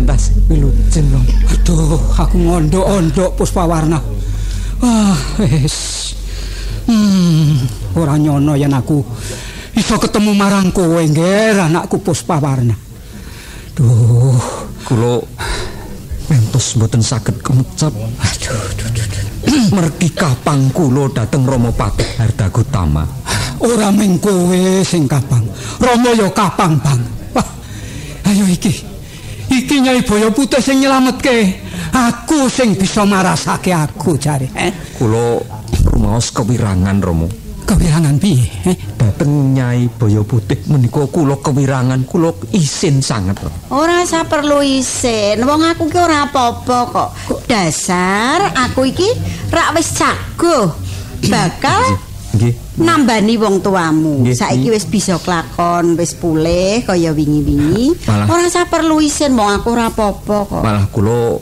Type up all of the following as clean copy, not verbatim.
gantas Wilujeng Rom. Aduh, aku ngondok-ondok Puspawarna. Wah, wis. Ora nyono yen aku iso ketemu marang kowe nggih anakku Puspawarna. Duh, kula mentos mboten saged kemecap. Aduh. Mergi kapang kula dhateng Rama Patih Hardagutama. Ora mung kowe sing kapang. Rama ya kapang, Bang. Wah. Ayo iki Nyai Boyo Putih sing nyelametke. Aku sing bisa marasake aku jare. Kula rumaos kewirangan Rama. Kewirangan piye? Dateng Nyai Boyo Putih menika kula kewirangan, kula isin sanget. Ora usah perlu isin. Wong aku ki ora apa-apa kok. Dasar aku iki rak wis jago. Bakal nggih nambani wong tuamu. Saiki wis bisa kelakon, wis pulih kaya wingi-wingi. Ora usah perlu isin, wong aku ora apa-apa kok. Malah kula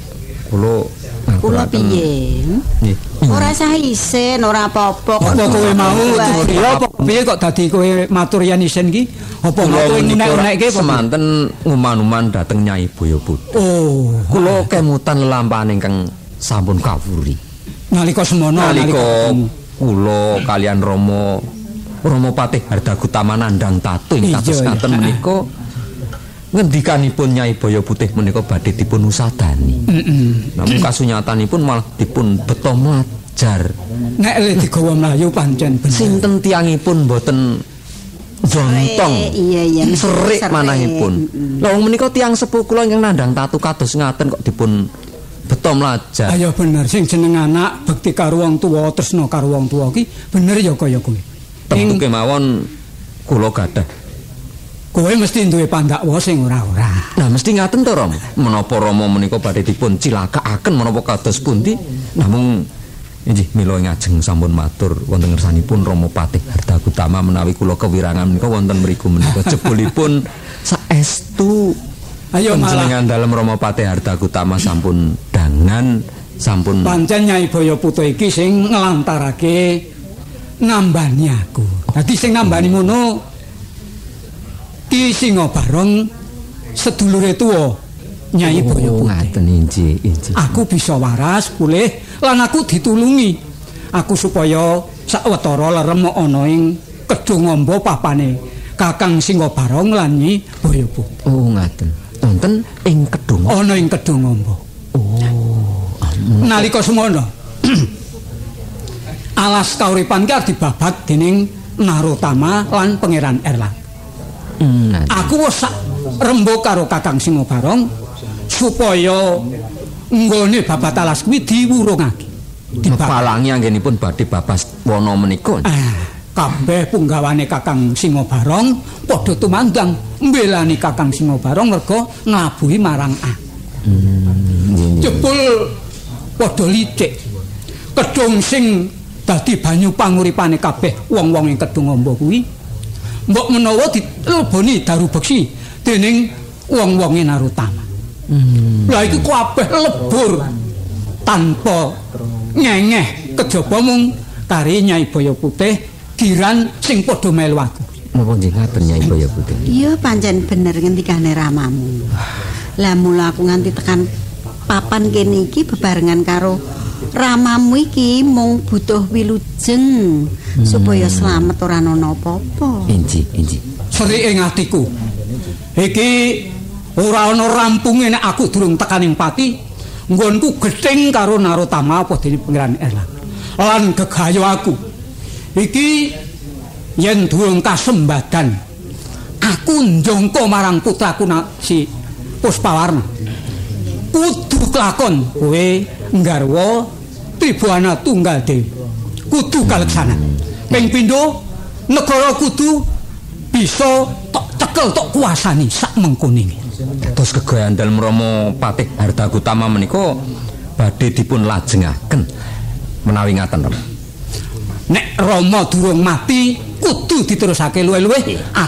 piye? Ora usah isin, ora apa-apa kok. Apa kowe mau ya apa piye kok dadi kowe matur yen isin ki? Apa kowe nek-nekke semanten nguman-uman dhateng Nyai Boyo Putih. Oh, kula kemutan lelampahan ingkang sampun kawuri. Nalika semono nalika kula kalian Rama Patih Hardagutama nandhang tatu ing kados ngaten menika ngendikanipun Nyai Boyo Putih menika badhe dipun usadani. Namun kasunyatanipun malah dipun beto mlajar. Nek digawa mlayu pancen bener. Sinten tiyangipun boten jontong. Iya. Serik manahipun. Lah wong menika tiyang sepuh kula ingkang nandhang tatu kados ngaten kok dipun beto mlajar. Ayo bener sing jeneng anak bekti karo wong tuwa, tresna karo wong tuwa ki bener ya kaya kowe. Tentu kemawon kula gadah. Kowe mesti duwe pandakwa sing ora-ora. Nah mesti ngaten to Rom. Menapa Rama menika badhe dipun cilakaaken menapa kados pundi? Namung inggih mila ngajeng sampun matur wonten ngersanipun Rama Patih Hardagutama menawi kula kewirangan menika wonten mriku menika jebulipun saestu. Ayo panjenengan dalem Rama Patih Hardagutama sampun dangan sampun pancen Nyai Boyo Putih iki sing nglantarake nambani aku. Dadi sing nambani ngono Ki Singobarong sedulure tuwa Nyai Boyo Putih. Ngaten inji. Aku bisa waras pulih lan aku ditulungi. Aku supaya sawetara lerem ana ing Kedung Amba papane Kakang Singobarong lan Nyai Boyo Putih. Oh ngaten. Wonten ing Kedung. Ana ing Kedung Amba. Nalika semono alas kauripan ki dibabat dening Narotama lan Pangeran Erlang. Aku wis rembug karo Kakang Singobarong supaya nggone babat alas kuwi diwurungake. Dipalangi anggenipun badhe babas wana menika. Kabeh punggawane Kakang Singobarong padha tumandang mbelani Kakang Singobarong merga nglabuhi marang aku. Jebul padha licik. Kedung sing dadi banyu panguripane kabeh wong-wong ing Kedung Amba kuwi mbok menawa dileboni daru beksi dening wong-wonge Narotama. Lah iki kabeh lebur tanpa nyengeh kejaba mung kari Nyai Boyo Putih giran sing padha melu aku. Napa ngaten Nyai Boyo Putih? Iya pancen bener ngendikane ramamu. Lah mula aku nganti tekan papan kene iki bebarengan karo ramamu iki mung butuh wilujeng supaya slamet ora ana apa-apa. Inji. Serike ing atiku. Iki ora ana rampunge nek aku durung tekaning pati, nggonku gething karo Narotama apa dening Pangeran Erlang. Lan gegayo aku. Iki yen durung kasembadan, aku njongko marang putraku si Puspawarna. Kudu kelakon kowe nggarwa Tribhuwana Tunggal Dewi. Kudu kaleksana. Ping pindho negara kudu bisa tok cekel tok kuasani sak mengkuning. Terus kegayan dalem Rama Patih Hardagutama menika badhe dipun lajengaken menawi ngaten. Nek Rama durung mati kudu diterusake luwih-luwih